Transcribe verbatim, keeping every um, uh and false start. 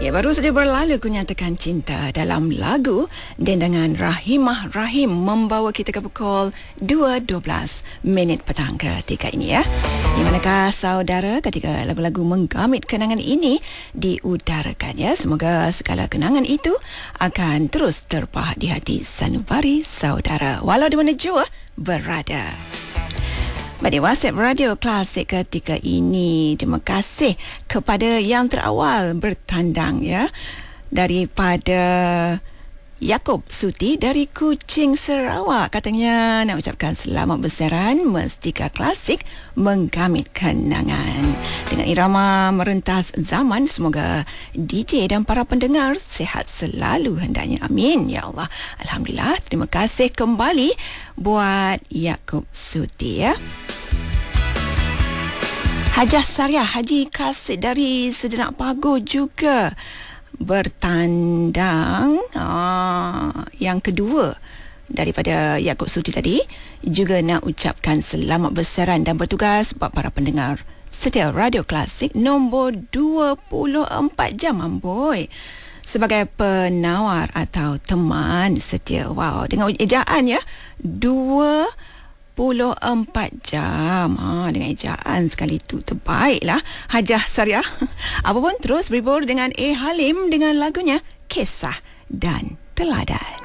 Ya, baru saja berlalu kunyatakan cinta dalam lagu dendangan Rahimah Rahim membawa kita ke pukul dua dua belas minit petang ketika ini ya. Di manakah saudara ketika lagu-lagu menggamit kenangan ini diutarakan ya. Semoga segala kenangan itu akan terus terpahat di hati sanubari saudara walau di mana jua berada. Pada WhatsApp Radio Klasik ketika ini, terima kasih kepada yang terawal bertandang ya, daripada Yaakob Suti dari Kuching, Sarawak. Katanya nak ucapkan selamat besaran Mestika Klasik menggamit kenangan. Dengan irama merentas zaman, semoga D J dan para pendengar sihat selalu hendaknya. Amin ya Allah. Alhamdulillah, terima kasih kembali buat Yaakob Suti ya. Hajah Sariah Haji Kasih dari Sedenak Pagu juga bertandang. Ah, yang kedua daripada Yaakob Suti tadi juga nak ucapkan selamat besaran dan bertugas buat para pendengar setia Radio Klasik nombor dua puluh empat jam amboi sebagai penawar atau teman setia. Wow, dengan ejaan ya, dua puluh empat jam. Ha, dengan ejaan sekali tu terbaiklah Hajah Sariah. Apapun terus berhibur dengan A. Halim dengan lagunya Kisah dan Teladan.